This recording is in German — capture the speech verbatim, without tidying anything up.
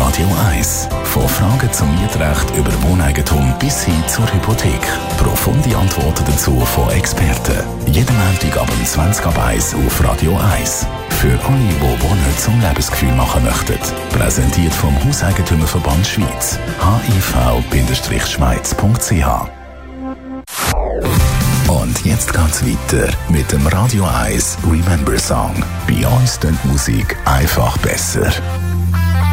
Radio eins. Von Fragen zum Mietrecht über Wohneigentum bis hin zur Hypothek. Profunde Antworten dazu von Experten. Jeden Montag ab zwanzig ab eins auf Radio eins. Für alle, die Wohnen zum Lebensgefühl machen möchten. Präsentiert vom Hauseigentümerverband Schweiz. h i v Schweiz punkt c h. Und jetzt geht's weiter mit dem Radio eins Remember Song. Bei uns klingt Musik einfach besser.